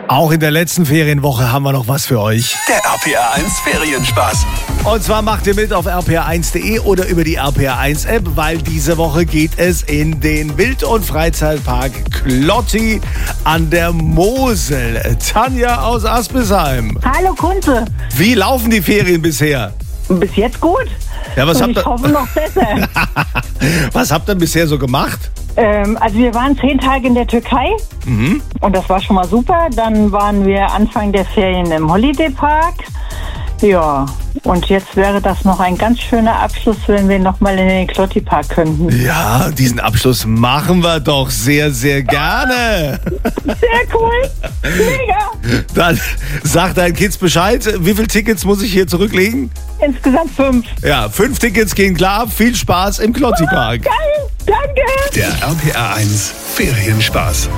Auch in der letzten Ferienwoche haben wir noch was für euch. Der RPR1 Ferienspaß. Und zwar macht ihr mit auf rpr1.de oder über die RPR1-App, weil diese Woche geht es in den Wild- und Freizeitpark Klotti an der Mosel. Tanja aus Aspisheim. Hallo Kunze. Wie laufen die Ferien bisher? Bis jetzt gut. Ja, was Und habt ich ihr, hoffe noch besser. was habt ihr bisher so gemacht? Also wir waren 10 Tage in der Türkei und das war schon mal super. Dann waren wir Anfang der Ferien im Holiday Park. Ja, und jetzt wäre das noch ein ganz schöner Abschluss, wenn wir noch mal in den Klotti Park könnten. Ja, diesen Abschluss machen wir doch sehr, sehr gerne. Sehr cool. Mega. Dann sag deinen Kids Bescheid. Wie viele Tickets muss ich hier zurücklegen? Insgesamt 5. Ja, 5 Tickets gehen klar. Viel Spaß im Klotti Park. Geil. Danke. Der RPR1 Ferienspaß.